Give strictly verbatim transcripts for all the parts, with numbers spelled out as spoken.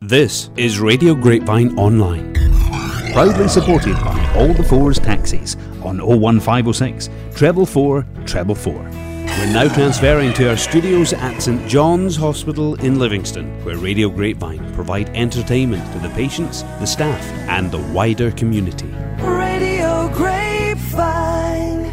This is Radio Grapevine Online, proudly supported by All the Fours Taxis on oh one five oh six, treble four, treble four. We're now transferring to our studios at St John's Hospital in Livingston, where Radio Grapevine provide entertainment to the patients, the staff and the wider community. Radio Grapevine.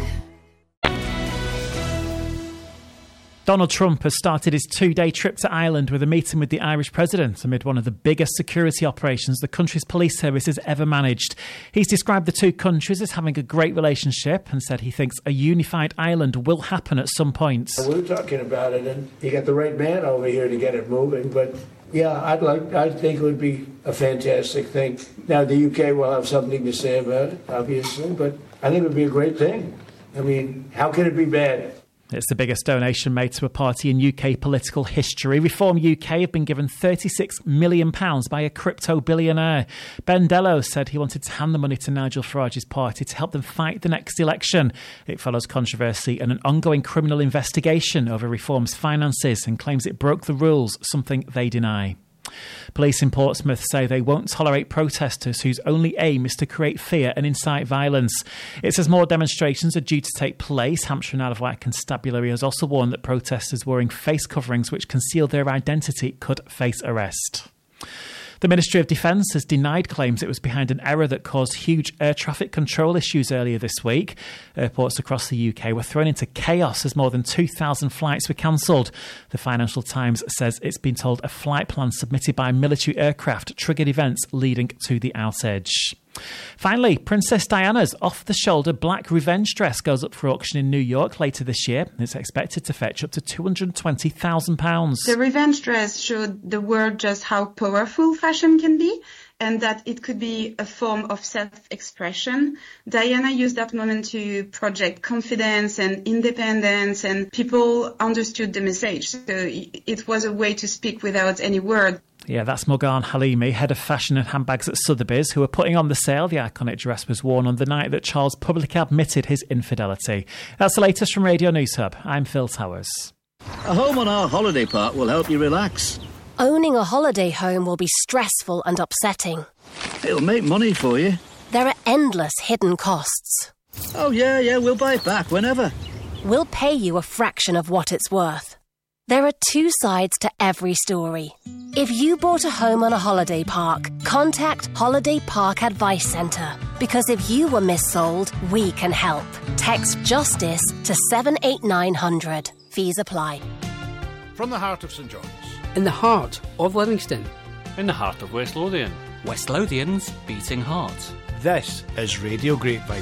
Donald Trump has started his two-day trip to Ireland with a meeting with the Irish president amid one of the biggest security operations the country's police service has ever managed. He's described the two countries as having a great relationship and said he thinks a unified Ireland will happen at some point. We were talking about it, and you got the right man over here to get it moving, but yeah, I'd like, I think it would be a fantastic thing. Now, the U K will have something to say about it, obviously, but I think it would be a great thing. I mean, how can it be bad? It's the biggest donation made to a party in U K political history. Reform U K have been given thirty-six million pounds by a crypto billionaire. Ben Dello said he wanted to hand the money to Nigel Farage's party to help them fight the next election. It follows controversy and an ongoing criminal investigation over Reform's finances and claims it broke the rules, something they deny. Police in Portsmouth say they won't tolerate protesters whose only aim is to create fear and incite violence. It says more demonstrations are due to take place. Hampshire and Isle of Wight Constabulary has also warned that protesters wearing face coverings which conceal their identity could face arrest. The Ministry of Defence has denied claims it was behind an error that caused huge air traffic control issues earlier this week. Airports across the U K were thrown into chaos as more than two thousand flights were cancelled. The Financial Times says it's been told a flight plan submitted by military aircraft triggered events leading to the outage. Finally, Princess Diana's off-the-shoulder black revenge dress goes up for auction in New York later this year. It's expected to fetch up to two hundred twenty thousand pounds. The revenge dress showed the world just how powerful fashion can be and that it could be a form of self-expression. Diana used that moment to project confidence and independence, and people understood the message. So it was a way to speak without any word. Yeah, that's Morgan Halimi, head of fashion and handbags at Sotheby's, who are putting on the sale. The iconic dress was worn on the night that Charles publicly admitted his infidelity. That's the latest from Radio News Hub. I'm Phil Towers. A home on our holiday park will help you relax. Owning a holiday home will be stressful and upsetting. It'll make money for you. There are endless hidden costs. Oh, yeah, yeah, we'll buy it back whenever. We'll pay you a fraction of what it's worth. There are two sides to every story. If you bought a home on a holiday park, contact Holiday Park Advice Centre. Because if you were missold, we can help. Text JUSTICE to seven eight nine hundred. Fees apply. From the heart of St John's. In the heart of Livingston. In the heart of West Lothian. West Lothian's beating heart. This is Radio Grapevine.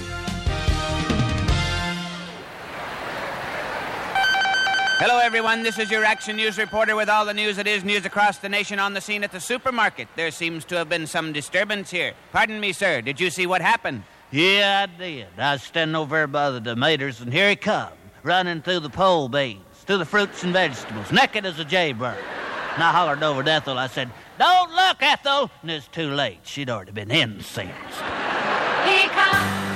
Hello everyone, this is your Action News reporter with all the news that is news across the nation. On the scene at the supermarket. There seems to have been some disturbance here. Pardon me, sir, did you see what happened? Yeah, I did. I was standing over there by the tomatoes, and here he come, running through the pole beans, through the fruits and vegetables, naked as a jaybird. And I hollered over to Ethel. I said, "Don't look, Ethel!" And it's too late. She'd already been in since. Here comes